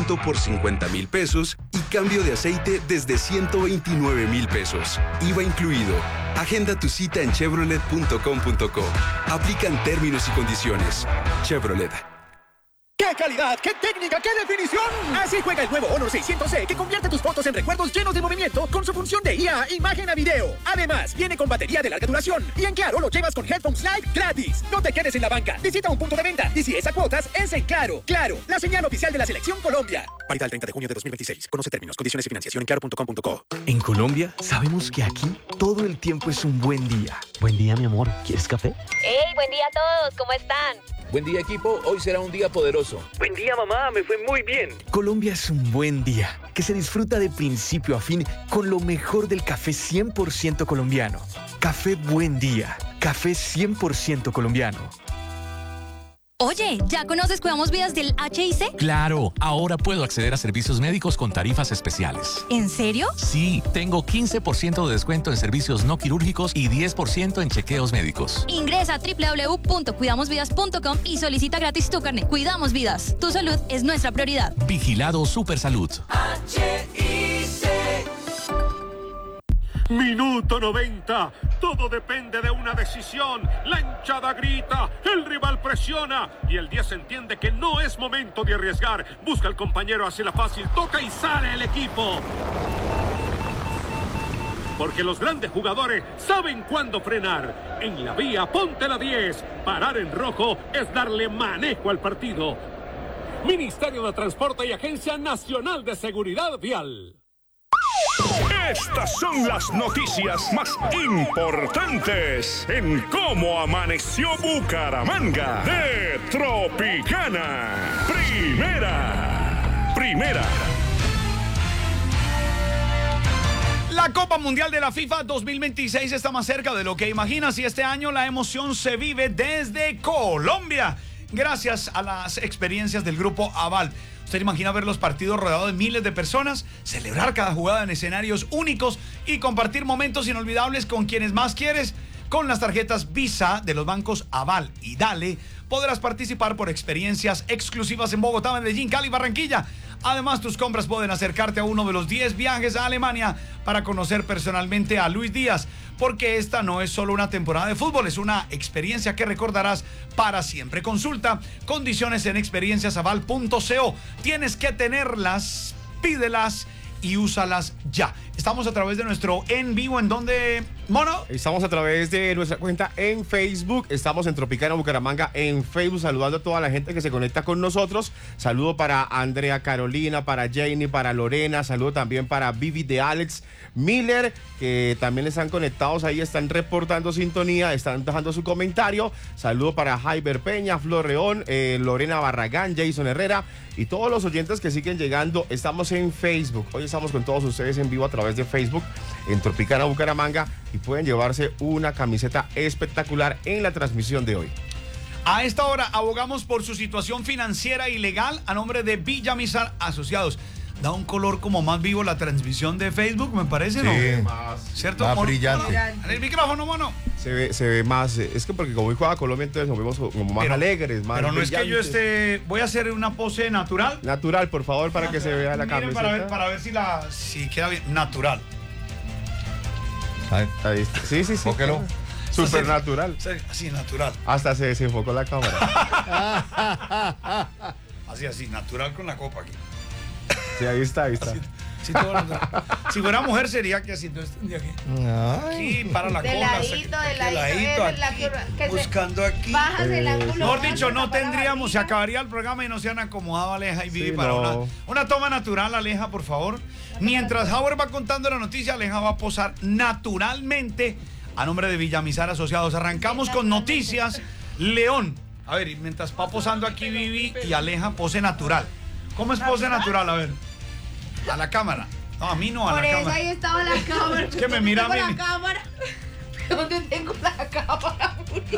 punto por 50,000 pesos y cambio de aceite desde 129,000 pesos. IVA incluido. Agenda tu cita en chevrolet.com.co. Aplican términos y condiciones. Chevrolet. ¡Qué calidad! ¡Qué técnica! ¡Qué definición! Así juega el nuevo Honor 600C, que convierte tus fotos en recuerdos llenos de movimiento con su función de IA, imagen a video. Además, viene con batería de larga duración. Y en Claro lo llevas con Headphones Live gratis. No te quedes en la banca. Visita un punto de venta. Y si es a cuotas, es en Claro. Claro, la señal oficial de la Selección Colombia. Válido el 30 de junio de 2026. Conoce términos, condiciones y financiación en claro.com.co. En Colombia, sabemos que aquí todo el tiempo es un buen día. Buen día, mi amor. ¿Quieres café? ¡Hey, buen día a todos! ¿Cómo están? Buen día, equipo. Hoy será un día poderoso. Buen día, mamá. Me fue muy bien. Colombia es un buen día que se disfruta de principio a fin con lo mejor del café 100% colombiano. Café Buen Día. Café 100% colombiano. Oye, ¿ya conoces Cuidamos Vidas del HIC? Claro, ahora puedo acceder a servicios médicos con tarifas especiales. ¿En serio? Sí, tengo 15% de descuento en servicios no quirúrgicos y 10% en chequeos médicos. Ingresa a www.cuidamosvidas.com y solicita gratis tu carnet. Cuidamos Vidas. Tu salud es nuestra prioridad. Vigilado Supersalud. Minuto 90. Todo depende de una decisión. La hinchada grita, el rival presiona y el 10 entiende que no es momento de arriesgar. Busca al compañero, hace la fácil, toca y sale el equipo. Porque los grandes jugadores saben cuándo frenar. En la vía, ponte la 10. Parar en rojo es darle manejo al partido. Ministerio de Transporte y Agencia Nacional de Seguridad Vial. Estas son las noticias más importantes en cómo amaneció Bucaramanga de Tropicana. Primera. La Copa Mundial de la FIFA 2026 está más cerca de lo que imaginas y este año la emoción se vive desde Colombia, gracias a las experiencias del Grupo Aval. ¿Usted imagina ver los partidos rodeados de miles de personas, celebrar cada jugada en escenarios únicos y compartir momentos inolvidables con quienes más quieres? Con las tarjetas Visa de los bancos Aval y Dale podrás participar por experiencias exclusivas en Bogotá, Medellín, Cali, Barranquilla. Además, tus compras pueden acercarte a uno de los 10 viajes a Alemania para conocer personalmente a Luis Díaz, porque esta no es solo una temporada de fútbol, es una experiencia que recordarás para siempre. Consulta condiciones en experienciasaval.co. Tienes que tenerlas, pídelas y úsalas ya. Estamos a través de nuestro en vivo, ¿en dónde, Mono? Estamos a través de nuestra cuenta en Facebook. Estamos en Tropicana Bucaramanga en Facebook, saludando a toda la gente que se conecta con nosotros. Saludo para Andrea Carolina, para Janie, para Lorena. Saludo también para Vivi de Alex Miller, que también están conectados ahí, están reportando sintonía, están dejando su comentario. Saludo para Jaiber Peña, Flor Reón, Lorena Barragán, Jason Herrera y todos los oyentes que siguen llegando. Estamos en Facebook. Hoy estamos con todos ustedes en vivo a través de Facebook en Tropicana Bucaramanga y pueden llevarse una camiseta espectacular en la transmisión de hoy. A esta hora abogamos por su situación financiera y legal a nombre de Villamizar Asociados. Da un color como más vivo la transmisión de Facebook, me parece, sí, ¿no? Más, ¿cierto? más brillante. En el micrófono, Mono. Se ve más, es que porque como hoy juega Colombia, entonces nos vemos como más alegres, más pero no brillantes. es que yo voy a hacer una pose natural. Natural, por favor, para que se vea la Miren, camiseta. para ver si queda bien. Natural. Ahí está. Sí. Póquelo. Súper natural. Así, natural. Hasta se desenfocó la cámara. Así, natural con la copa aquí. Sí, ahí está. Si fuera mujer sería que así, entonces tendría que aquí para la de cola, ladito, aquí, buscando aquí. Bajas el ángulo. Mejor dicho, no tendríamos, se acabaría el programa y no se han acomodado Aleja y Vivi para una toma natural, Aleja, por favor. Mientras Howard va contando la noticia, Aleja va a posar naturalmente a nombre de Villamizar Asociados. Arrancamos con noticias. León. A ver, y mientras va posando aquí Vivi y Aleja, pose natural. ¿Cómo es pose natural? A ver. A la cámara. No, a mí no, a la cámara. Por eso ahí estaba la cámara. Es que me mira a mí. la cámara. ¿Dónde tengo la cámara?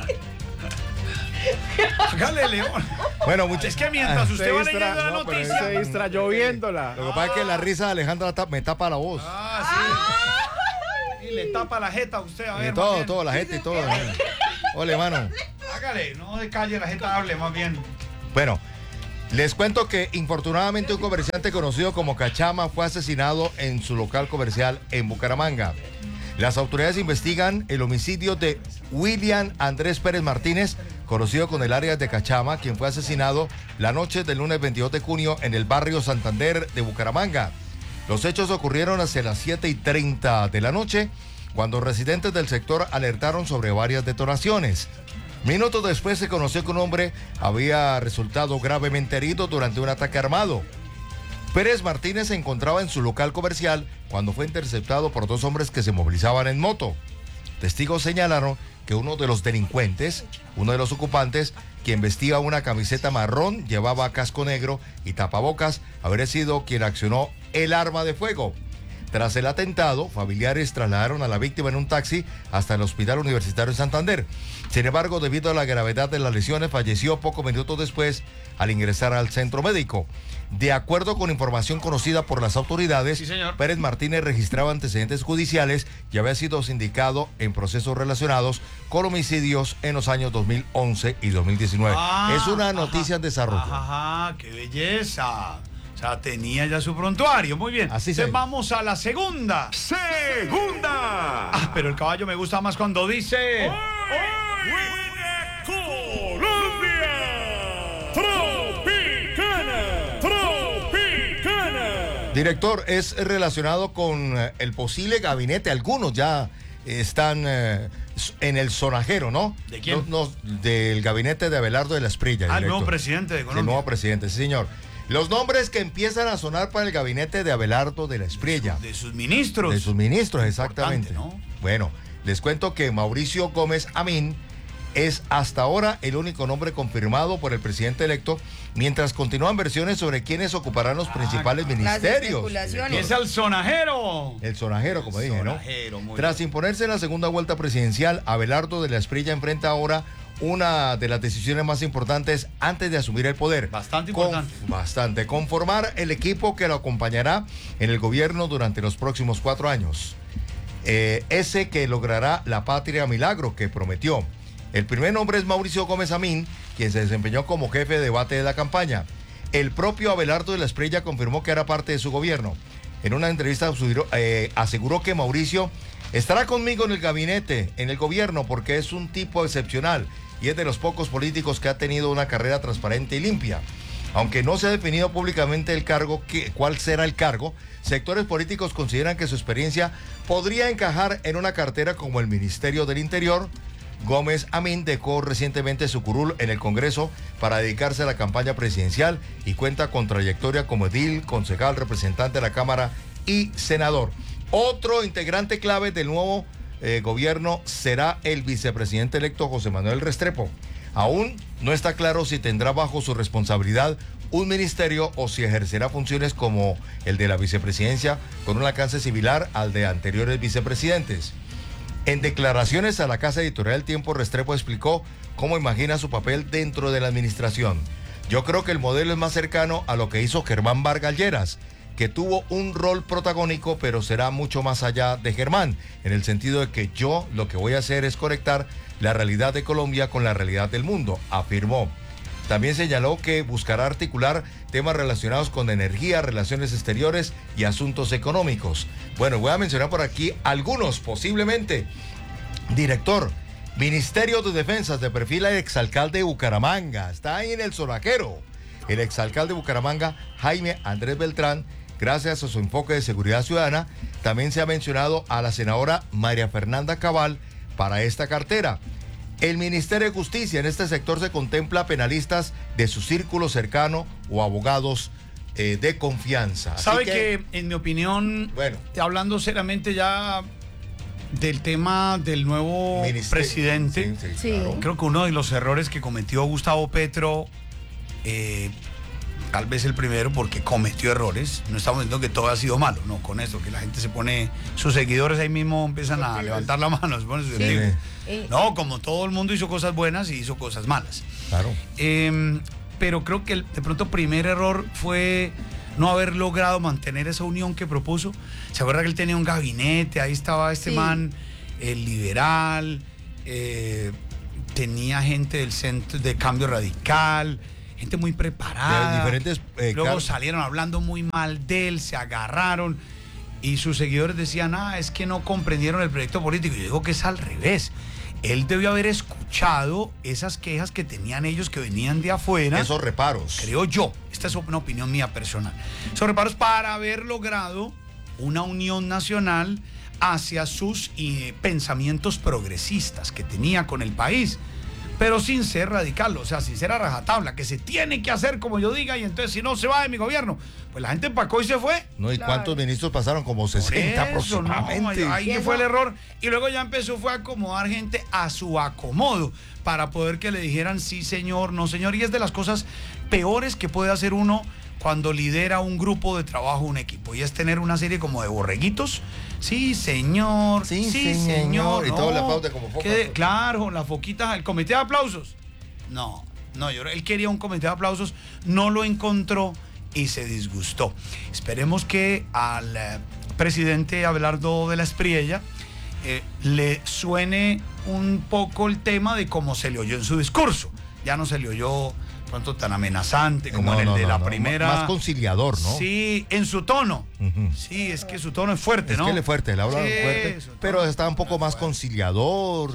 Hágale, León. Bueno, es que mientras usted va leyendo la noticia. Se distrayó viéndola. Lo que pasa es que la risa de Alejandra me tapa la voz. Sí. Y le tapa la jeta a usted, a ver. Todo, la jeta y todo. Ole, mano. Hágale, no se calle, la jeta hable más bien. Bueno, Les cuento que infortunadamente un comerciante conocido como Cachama fue asesinado en su local comercial en Bucaramanga. Las autoridades investigan el homicidio de William Andrés Pérez Martínez, conocido con el alias de Cachama, quien fue asesinado la noche del lunes 22 de junio en el barrio Santander de Bucaramanga. Los hechos ocurrieron hacia las 7:30 de la noche, cuando residentes del sector alertaron sobre varias detonaciones. Minutos después se conoció que un hombre había resultado gravemente herido durante un ataque armado. Pérez Martínez se encontraba en su local comercial cuando fue interceptado por dos hombres que se movilizaban en moto. Testigos señalaron que uno de los delincuentes, uno de los ocupantes, quien vestía una camiseta marrón, llevaba casco negro y tapabocas, habría sido quien accionó el arma de fuego. Tras el atentado, familiares trasladaron a la víctima en un taxi hasta el Hospital Universitario de Santander. Sin embargo, debido a la gravedad de las lesiones, falleció pocos minutos después al ingresar al centro médico. De acuerdo con información conocida por las autoridades, sí, Pérez Martínez registraba antecedentes judiciales y había sido sindicado en procesos relacionados con homicidios en los años 2011 y 2019. Es una noticia en desarrollo. Ajá, qué belleza. O sea, tenía ya su prontuario. Muy bien. Así Entonces vamos a la segunda. ¡Segunda! Pero el caballo me gusta más cuando dice... ¡Colombia! ¡Tropicana! ¡Tropicana! Director, es relacionado con el posible gabinete. Algunos ya están en el sonajero, ¿no? ¿De quién? Del gabinete de Abelardo de la Espriella. El nuevo presidente de Colombia. El nuevo presidente, sí, señor. Los nombres que empiezan a sonar para el gabinete de Abelardo de la Espriella. De sus ministros. De sus ministros, exactamente. ¿No? Bueno, les cuento que Mauricio Gómez Amín es hasta ahora el único nombre confirmado por el presidente electo, mientras continúan versiones sobre quiénes ocuparán los principales ministerios. ¿Y es el sonajero? El sonajero, como dije, ¿no? Muy Tras bien. imponerse en la segunda vuelta presidencial, Abelardo de la Espriella enfrenta ahora una de las decisiones más importantes antes de asumir el poder. Bastante importante. Bastante. Conformar el equipo que lo acompañará en el gobierno durante los próximos 4 años. Ese que logrará la patria milagro que prometió. El primer nombre es Mauricio Gómez Amín, quien se desempeñó como jefe de debate de la campaña. El propio Abelardo de la Espriella confirmó que era parte de su gobierno. En una entrevista aseguró que Mauricio estará conmigo en el gabinete, en el gobierno, porque es un tipo excepcional y es de los pocos políticos que ha tenido una carrera transparente y limpia. Aunque no se ha definido públicamente el cargo, cuál será el cargo, sectores políticos consideran que su experiencia podría encajar en una cartera como el Ministerio del Interior. Gómez Amín dejó recientemente su curul en el Congreso para dedicarse a la campaña presidencial y cuenta con trayectoria como edil, concejal, representante de la Cámara y senador. Otro integrante clave del nuevo gobierno será el vicepresidente electo José Manuel Restrepo. Aún no está claro si tendrá bajo su responsabilidad un ministerio o si ejercerá funciones como el de la vicepresidencia con un alcance similar al de anteriores vicepresidentes. En declaraciones a la casa editorial El Tiempo, Restrepo explicó cómo imagina su papel dentro de la administración. Yo creo que el modelo es más cercano a lo que hizo Germán Vargas Lleras, que tuvo un rol protagónico, pero será mucho más allá de Germán, en el sentido de que yo lo que voy a hacer es conectar la realidad de Colombia con la realidad del mundo, afirmó. También señaló que buscará articular temas relacionados con energía, relaciones exteriores y asuntos económicos. Bueno, voy a mencionar por aquí algunos, posiblemente. Director, Ministerio de Defensa, de perfil al exalcalde de Bucaramanga. Está ahí en el sonajero. El exalcalde de Bucaramanga, Jaime Andrés Beltrán, gracias a su enfoque de seguridad ciudadana. También se ha mencionado a la senadora María Fernanda Cabal para esta cartera. El Ministerio de Justicia, en este sector se contempla penalistas de su círculo cercano o abogados de confianza. ¿Sabe que en mi opinión, bueno, hablando seriamente ya del tema del nuevo presidente, Sí. claro, creo que uno de los errores que cometió Gustavo Petro, tal vez el primero porque cometió errores, no estamos diciendo que todo ha sido malo, no, con esto, que la gente se pone, sus seguidores ahí mismo empiezan a levantar la mano, se ponen sus enemigos. No, como todo el mundo hizo cosas buenas y hizo cosas malas. Claro. Pero creo que de pronto primer error fue no haber logrado mantener esa unión que propuso. ¿Se acuerda que él tenía un gabinete? Ahí estaba este man, el liberal, tenía gente del centro de Cambio Radical, gente muy preparada. De diferentes, luego salieron hablando muy mal de él, se agarraron y sus seguidores decían, es que no comprendieron el proyecto político. Yo digo que es al revés. Él debió haber escuchado esas quejas que tenían ellos que venían de afuera. Esos reparos. Creo yo. Esta es una opinión mía personal. Esos reparos para haber logrado una unión nacional hacia sus pensamientos progresistas que tenía con el país. Pero sin ser radical, o sea, sin ser a rajatabla, que se tiene que hacer como yo diga y entonces si no se va de mi gobierno. Pues la gente empacó y se fue. No, ¿y cuántos ministros pasaron? Como 60 aproximadamente. No, ahí fue el error. Y luego ya fue a acomodar gente a su acomodo para poder que le dijeran sí señor, no señor. Y es de las cosas peores que puede hacer uno cuando lidera un grupo de trabajo, un equipo. Y es tener una serie como de borreguitos. Sí, señor. Sí, señor. Y todo le aplaude como foca. Claro, las foquitas, el comité de aplausos. No, él quería un comité de aplausos, no lo encontró y se disgustó. Esperemos que al presidente Abelardo de la Espriella le suene un poco el tema de cómo se le oyó en su discurso. Ya no se le oyó pronto tan amenazante como en el de la primera. Más conciliador, ¿no? Sí, en su tono. Sí, es que su tono es fuerte, ¿no? Es que él es fuerte, él habla fuerte, pero está un poco más conciliador.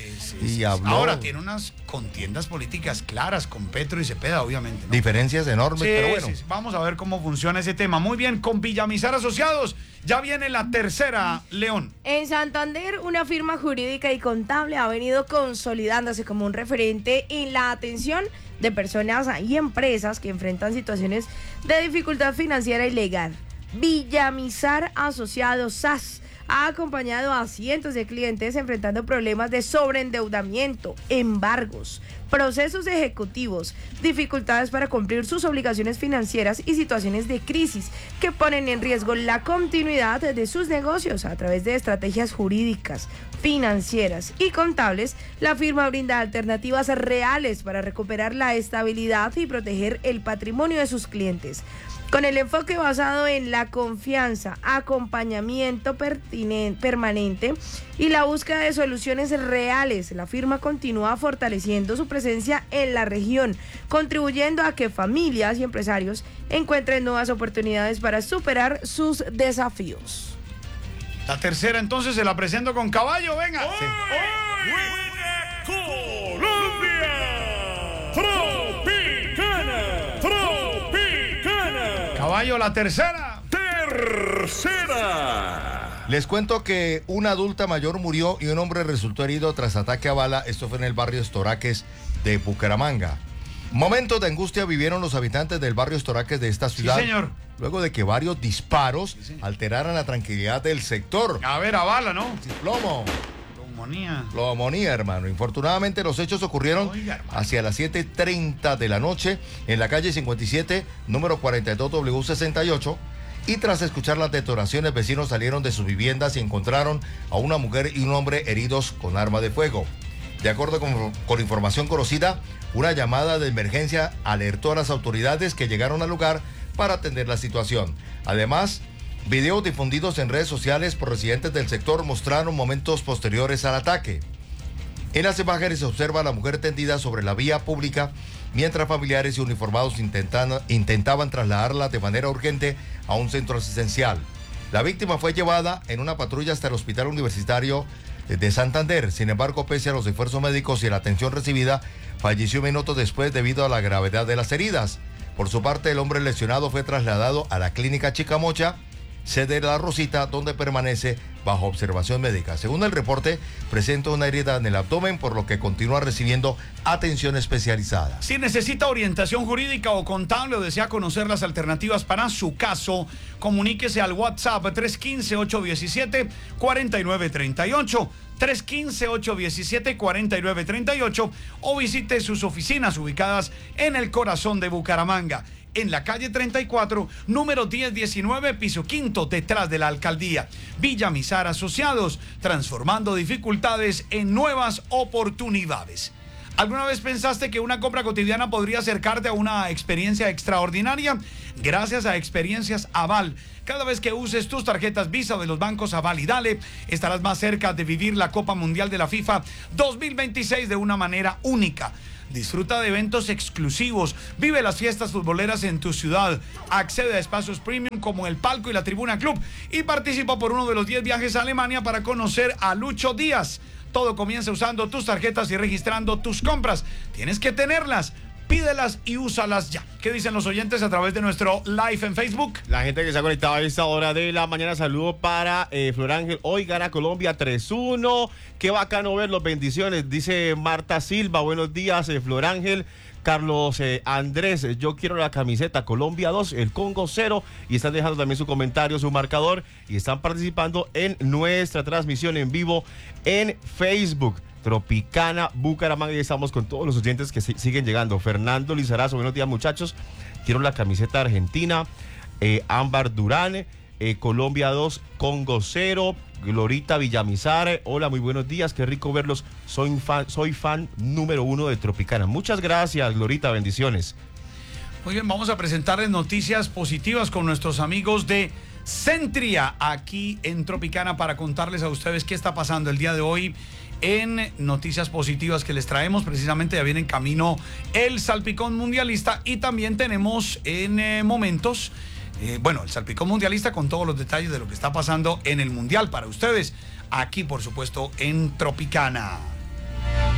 Y habló. Ahora tiene unas contiendas políticas claras con Petro y Cepeda, obviamente, ¿no? Diferencias enormes, pero bueno. Vamos a ver cómo funciona ese tema. Muy bien, con Villamizar Asociados, ya viene la tercera, León. En Santander, una firma jurídica y contable ha venido consolidándose como un referente en la atención de personas y empresas que enfrentan situaciones de dificultad financiera y legal. Villamizar Asociados SAS ha acompañado a cientos de clientes enfrentando problemas de sobreendeudamiento, embargos, procesos ejecutivos, dificultades para cumplir sus obligaciones financieras y situaciones de crisis que ponen en riesgo la continuidad de sus negocios. A través de estrategias jurídicas, financieras y contables, la firma brinda alternativas reales para recuperar la estabilidad y proteger el patrimonio de sus clientes. Con el enfoque basado en la confianza, acompañamiento permanente y la búsqueda de soluciones reales, la firma continúa fortaleciendo su presencia en la región, contribuyendo a que familias y empresarios encuentren nuevas oportunidades para superar sus desafíos. La tercera entonces se la presento con Caballo, venga. Colombia, Tropicana. Caballo, la tercera. Tercera. Les cuento que una adulta mayor murió y un hombre resultó herido tras ataque a bala. Esto fue en el barrio Estoraques de Bucaramanga. Momentos de angustia vivieron los habitantes del barrio Estoraques de esta ciudad. Sí, señor. Luego de que varios disparos alteraran la tranquilidad del sector. A ver, a bala, ¿no? Plomo. Plomonía, hermano. Infortunadamente los hechos ocurrieron hacia las 7:30 de la noche en la calle 57, número 42W68. Y tras escuchar las detonaciones, vecinos salieron de sus viviendas y encontraron a una mujer y un hombre heridos con arma de fuego. De acuerdo con información conocida, una llamada de emergencia alertó a las autoridades que llegaron al lugar para atender la situación. Además, videos difundidos en redes sociales por residentes del sector mostraron momentos posteriores al ataque. En las imágenes se observa a la mujer tendida sobre la vía pública, mientras familiares y uniformados intentaban trasladarla de manera urgente a un centro asistencial. La víctima fue llevada en una patrulla hasta el Hospital Universitario de Santander. Sin embargo, pese a los esfuerzos médicos y la atención recibida, falleció minutos después debido a la gravedad de las heridas. Por su parte, el hombre lesionado fue trasladado a la clínica Chicamocha, sede de La Rosita, donde permanece bajo observación médica. Según el reporte, presenta una herida en el abdomen, por lo que continúa recibiendo atención especializada. Si necesita orientación jurídica o contable o desea conocer las alternativas para su caso, comuníquese al WhatsApp 315-817-4938, 315-817-4938 o visite sus oficinas ubicadas en el corazón de Bucaramanga, en la calle 34, número 1019, piso quinto, detrás de la alcaldía. Villamizar Asociados, transformando dificultades en nuevas oportunidades. ¿Alguna vez pensaste que una compra cotidiana podría acercarte a una experiencia extraordinaria? Gracias a Experiencias Aval. Cada vez que uses tus tarjetas Visa de los bancos Aval y Dale, estarás más cerca de vivir la Copa Mundial de la FIFA 2026 de una manera única. Disfruta de eventos exclusivos. Vive las fiestas futboleras en tu ciudad. Accede a espacios premium como el palco y la Tribuna Club. Y participa por uno de los 10 viajes a Alemania para conocer a Lucho Díaz. Todo comienza usando tus tarjetas y registrando tus compras. Tienes que tenerlas. Pídelas y úsalas ya. ¿Qué dicen los oyentes a través de nuestro live en Facebook? La gente que se ha conectado a esta hora de la mañana, saludo para Flor Ángel. Hoy gana Colombia 3-1. Qué bacano verlos, bendiciones. Dice Marta Silva, buenos días, Flor Ángel. Carlos Andrés, yo quiero la camiseta Colombia 2, el Congo 0. Y están dejando también su comentario, su marcador. Y están participando en nuestra transmisión en vivo en Facebook. Tropicana Bucaramanga, y estamos con todos los oyentes que siguen llegando. Fernando Lizarazo, buenos días muchachos, quiero la camiseta argentina. Ámbar Durán, Colombia 2, Congo 0. Glorita Villamizar, hola, muy buenos días, qué rico verlos, soy fan número 1 de Tropicana. Muchas gracias, Glorita, bendiciones. Muy bien, vamos a presentarles noticias positivas con nuestros amigos de Centria aquí en Tropicana para contarles a ustedes qué está pasando el día de hoy en noticias positivas que les traemos. Precisamente ya viene en camino el Salpicón Mundialista y también tenemos en momentos, el Salpicón Mundialista con todos los detalles de lo que está pasando en el Mundial para ustedes, aquí por supuesto en Tropicana.